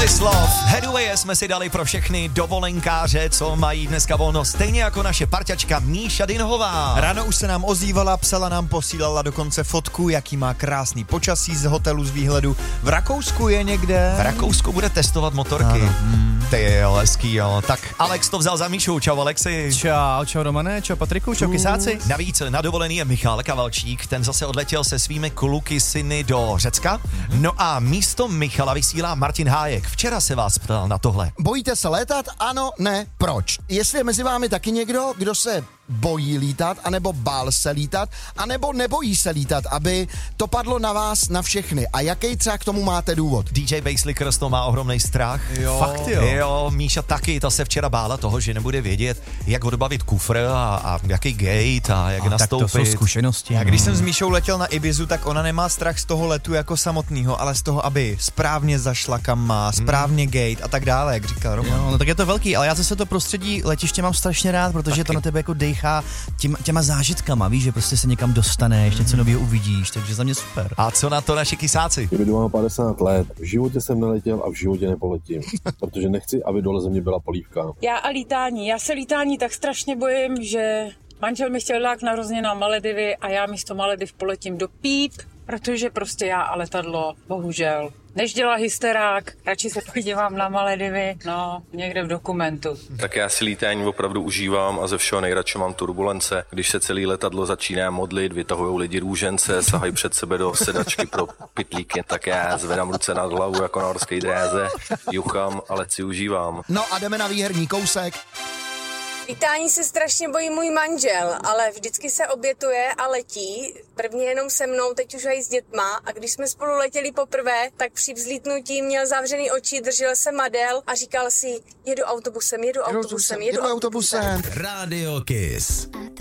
Wolislav, Headway jsme si dali pro všechny dovolenkáře, co mají dneska volno, stejně jako naše parťačka Míša Dinhová. Ráno už se nám ozývala, psala nám, posílala dokonce fotku, jaký má krásný počasí z hotelu z výhledu. V Rakousku je někde? V Rakousku bude testovat motorky. Ty jo, hezký jo. Tak Alex to vzal za Míšu. Čau Alexi. Čau Romane, čau Patriku, čau Kysáci. Navíc na dovolený je Michal Kavalčík, ten zase odletěl se svými kluky syny do Řecka. No a místo Michala vysílá Martin Hájek. Včera se vás ptal na tohle. Bojíte se létat? Ano, ne, proč? Jestli je mezi vámi taky někdo, kdo se bojí lítat, anebo bál se lítat, anebo nebojí se lítat, aby to padlo na vás, na všechny. A jaký třeba k tomu máte důvod? DJ Basslickers to má ohromný strach. Jo. Fakt jo. Jo, Míša taky, ta se včera bála toho, že nebude vědět, jak odbavit kufr a jaký gate a jak nastoupit. Tak to jsou zkušenosti. A když jsem s Míšou letěl na Ibizu, tak ona nemá strach z toho letu jako samotného, ale z toho, aby správně zašla kam má, správně gate a tak dále, jak říkal Roman. Jo, no tak je to velký, ale já zase to prostředí letiště mám strašně rád, protože taky to na tebe jako dejchá těma zážitkama, víš, že prostě se někam dostaneš, něco nového uvidíš, takže za mě super. A co na to naši Kysáci? Kdyby mám 50 let, v životě jsem neletěl a v životě nepoletím, protože nechci, aby dole ze mě byla polívka. Já se lítání tak strašně bojím, že manžel mi chtěl dát narozeně na Maledivy a já místo Malediv poletím do Píp, protože prostě já a letadlo, bohužel. Než dělá hysterák, radši se podívám na Maledivy, někde v dokumentu. Tak já si lítání opravdu užívám a ze všeho nejradši mám turbulence. Když se celý letadlo začíná modlit, vytahujou lidi růžence, sahají před sebe do sedačky pro pytlíky, tak já zvedám ruce nad hlavu jako na horské dráze, juchám a let si užívám. No a jdeme na výherní kousek. Lítání se strašně bojí můj manžel, ale vždycky se obětuje a letí. Prvně jenom se mnou, teď už i s dětma. A když jsme spolu letěli poprvé, tak při vzlítnutí měl zavřený oči, držel se madel a říkal si, jedu autobusem. Rádio Kiss.